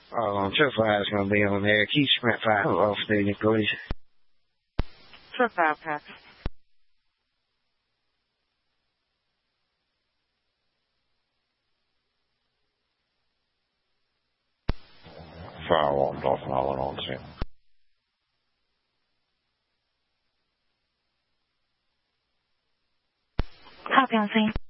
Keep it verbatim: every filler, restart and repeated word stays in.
Um, Trip five is going to be on there. Keep Sprint five off the please. Trip five, copy. Firewall, Dolphin Island on scene. Copy on scene.